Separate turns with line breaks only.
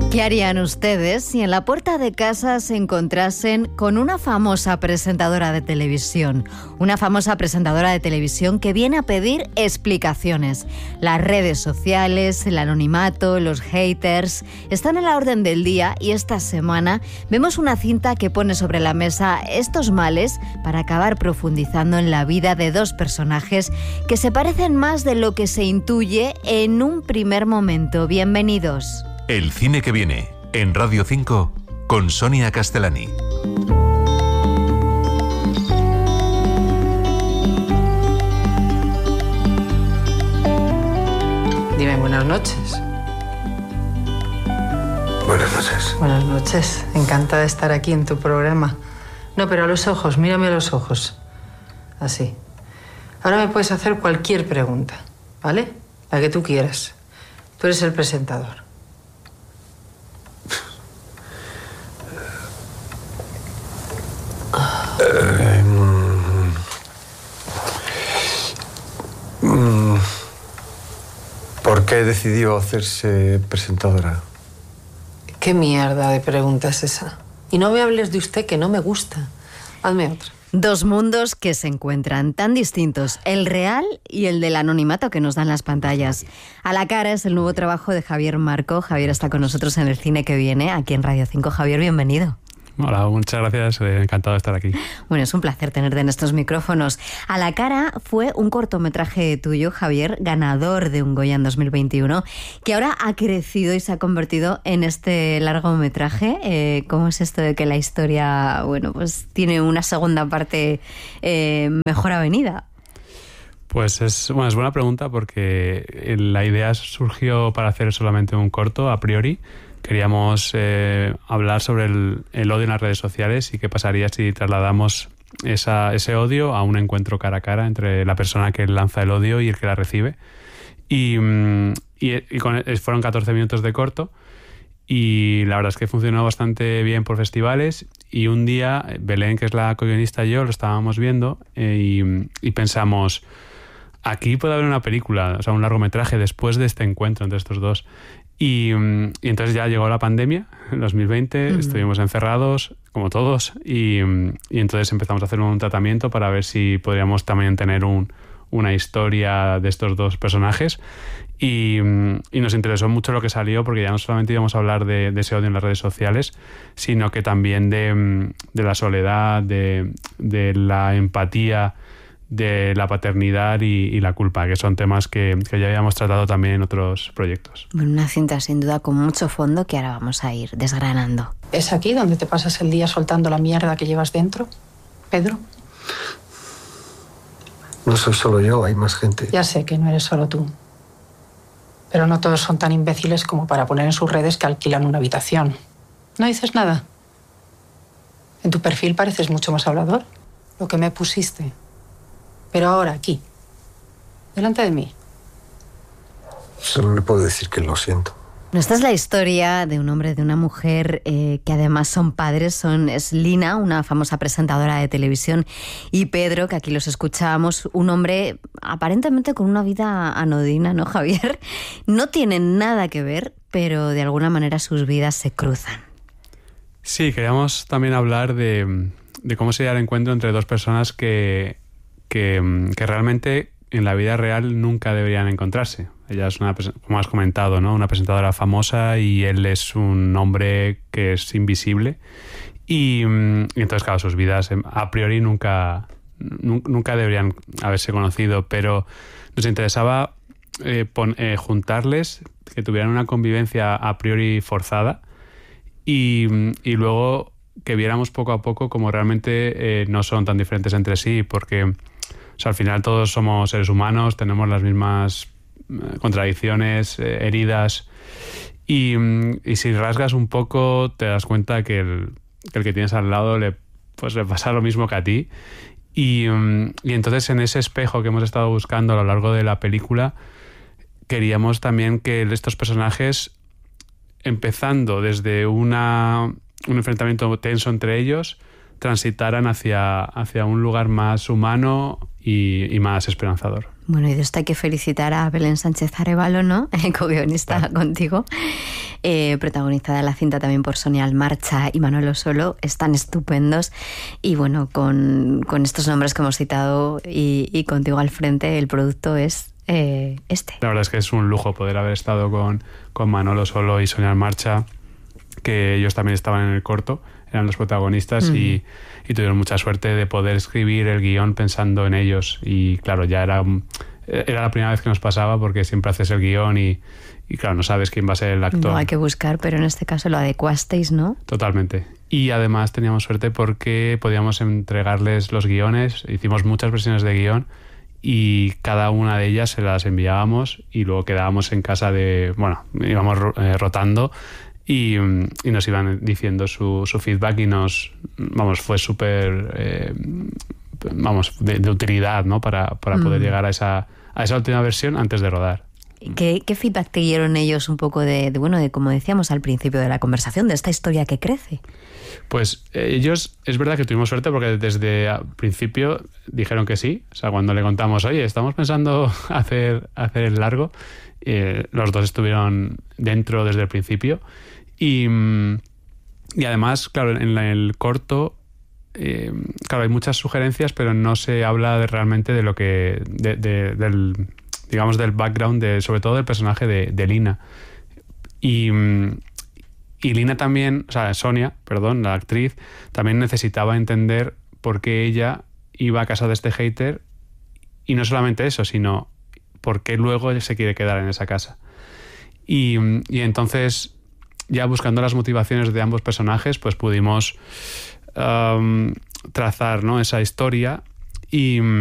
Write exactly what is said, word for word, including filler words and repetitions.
¿Qué harían ustedes si en la puerta de casa se encontrasen con una famosa presentadora de televisión? Una famosa presentadora de televisión que viene a pedir explicaciones. Las redes sociales, el anonimato, los haters están en la orden del día y esta semana vemos una cinta que pone sobre la mesa estos males para acabar profundizando en la vida de dos personajes que se parecen más de lo que se intuye en un primer momento. Bienvenidos.
El cine que viene, en Radio cinco, con Sonia Castellani.
Dime buenas noches.
Buenas noches.
Buenas noches. Encantada de estar aquí en tu programa. No, pero a los ojos, mírame a los ojos. Así. Ahora me puedes hacer cualquier pregunta, ¿vale? La que tú quieras. Tú eres el presentador.
Eh, mm, ¿Por qué decidió hacerse presentadora?
¿Qué mierda de pregunta es esa? Y no me hables de usted, que no me gusta. Hazme otra.
Dos mundos que se encuentran tan distintos, el real y el del anonimato que nos dan las pantallas. A la cara es el nuevo trabajo de Javier Marco. Javier está con nosotros en el cine que viene, aquí en Radio cinco. Javier, bienvenido.
Hola, muchas gracias, eh, encantado de estar aquí.
Bueno, es un placer tenerte en estos micrófonos. A la cara fue un cortometraje tuyo, Javier, ganador de un Goya en dos mil veintiuno, que ahora ha crecido y se ha convertido en este largometraje. Eh, ¿Cómo es esto de que la historia, bueno, pues tiene una segunda parte eh, mejor avenida?
Pues es, bueno, es buena pregunta porque la idea surgió para hacer solamente un corto, a priori. Queríamos eh, hablar sobre el, el odio en las redes sociales y qué pasaría si trasladamos esa, ese odio a un encuentro cara a cara entre la persona que lanza el odio y el que la recibe. Y, y, y con, fueron catorce minutos de corto y la verdad es que funcionó bastante bien por festivales. Y un día, Belén, que es la co-guionista, y yo lo estábamos viendo eh, y, y pensamos, aquí puede haber una película, o sea, un largometraje después de este encuentro entre estos dos. Y, y entonces ya llegó la pandemia, en dos mil veinte, uh-huh. Estuvimos encerrados, como todos, y, y entonces empezamos a hacer un tratamiento para ver si podríamos también tener un, una historia de estos dos personajes. Y, y nos interesó mucho lo que salió, porque ya no solamente íbamos a hablar de, de ese odio en las redes sociales, sino que también de, de la soledad, de, de la empatía, de la paternidad y, y la culpa, que son temas que, que ya habíamos tratado también en otros proyectos.
Bueno, una cinta sin duda con mucho fondo que ahora vamos a ir desgranando.
¿Es aquí donde te pasas el día soltando la mierda que llevas dentro, Pedro?
No soy solo yo, hay más gente.
Ya sé que no eres solo tú. Pero no todos son tan imbéciles como para poner en sus redes que alquilan una habitación. ¿No dices nada? En tu perfil pareces mucho más hablador. Lo que me pusiste. Pero ahora, aquí, delante de mí.
Solo le puedo decir que lo siento.
Esta es la historia de un hombre y de una mujer eh, que además son padres. Son, es Lina, una famosa presentadora de televisión, y Pedro, que aquí los escuchábamos, un hombre aparentemente con una vida anodina, ¿no, Javier? No tienen nada que ver, pero de alguna manera sus vidas se cruzan.
Sí, queríamos también hablar de, de cómo sería el encuentro entre dos personas que... Que, que realmente en la vida real nunca deberían encontrarse. Ella es una, como has comentado, ¿no? Una presentadora famosa y él es un hombre que es invisible. Y, y entonces, claro, sus vidas a priori nunca, nunca deberían haberse conocido, pero nos interesaba eh, pon, eh, juntarles, que tuvieran una convivencia a priori forzada y, y luego que viéramos poco a poco cómo realmente eh, no son tan diferentes entre sí, porque o sea, al final todos somos seres humanos, tenemos las mismas eh, contradicciones, eh, heridas, y, y si rasgas un poco te das cuenta que el que, el que tienes al lado le, pues, le pasa lo mismo que a ti. Y, y entonces en ese espejo que hemos estado buscando a lo largo de la película, queríamos también que estos personajes, empezando desde una, un enfrentamiento tenso entre ellos, transitaran hacia, hacia un lugar más humano y, y más esperanzador.
Bueno, y de esto hay que felicitar a Belén Sánchez Arévalo, ¿no? Co-guionista claro. contigo. eh, protagonizada la cinta también por Sonia Almarcha y Manolo Solo, están estupendos. Y bueno, con, con estos nombres que hemos citado y, y contigo al frente, el producto es eh, este.
La verdad es que es un lujo poder haber estado con, con Manolo Solo y Sonia Almarcha, que ellos también estaban en el corto, eran los protagonistas, mm. y, y tuvieron mucha suerte de poder escribir el guión pensando en ellos. Y claro, ya era, era la primera vez que nos pasaba, porque siempre haces el guión y, y claro, no sabes quién va a ser el actor.
No, hay que buscar, pero en este caso lo adecuasteis, ¿no?
Totalmente. Y además teníamos suerte porque podíamos entregarles los guiones, hicimos muchas versiones de guión y cada una de ellas se las enviábamos y luego quedábamos en casa de, bueno, íbamos eh, rotando y, y nos iban diciendo su, su feedback y nos, vamos, fue súper, eh, vamos, de, de utilidad, ¿no? Para, para poder mm. llegar a esa, a esa última versión antes de rodar.
¿Qué, qué feedback te dieron ellos un poco de, de, bueno, de como decíamos al principio de la conversación, de esta historia que crece?
Pues eh, ellos, es verdad que tuvimos suerte porque desde el principio dijeron que sí. O sea, cuando le contamos, oye, estamos pensando hacer, hacer el largo, eh, los dos estuvieron dentro desde el principio. Y, y además, claro, en el corto, eh, claro, hay muchas sugerencias, pero no se habla de, realmente de lo que, de, de, del, digamos, del background, de, sobre todo del personaje de, de Lina. Y... Y Lina también, o sea, Sonia, perdón, la actriz, también necesitaba entender por qué ella iba a casa de este hater, y no solamente eso, sino por qué luego se quiere quedar en esa casa. Y, y entonces, ya buscando las motivaciones de ambos personajes, pues pudimos um, trazar, ¿no?, esa historia y...